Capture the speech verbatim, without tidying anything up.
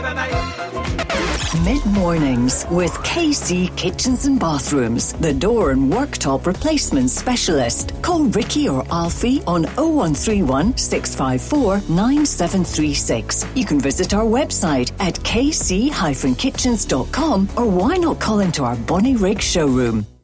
the night. Mid-mornings with K C Kitchens and Bathrooms, the door and worktop replacement specialist. Call Ricky or Alfie on oh one three one, six five four, nine seven three six. You can visit our website at k c dash kitchens dot com, or why not call into our Bonnie Rig showroom.